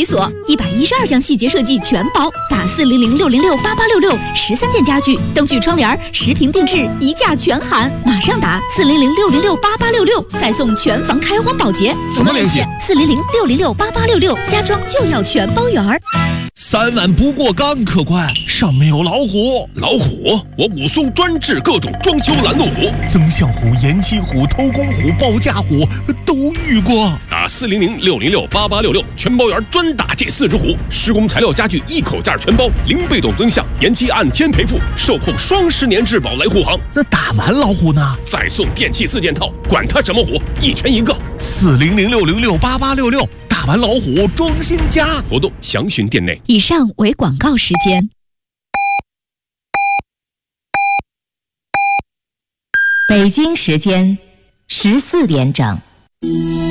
锁，112项细节设计全包，打400-606-8866，13件家具、灯具、窗帘、10瓶定制，1价全含。马上打400-606-8866，再送全房开荒保洁。 怎么联系 ？400-606-8866，家装就要全包圆儿。 3万不过岗，客官，上面有老虎。 老虎？我武松专治各种装修拦路虎， 增象虎、延期虎、偷工虎、报价虎都遇过。 打400-606-8866，全包圆专打这4只虎。施工材料家具一口价全包，零被动增项，延期按天赔付，售后双10年质保来护航。 那打完老虎呢？ 再送电器4件套，管它什么虎，一拳一个。 400-606-8866，打完老虎装新家。 活动详询店内。 以上为广告时间。 北京时间14点整。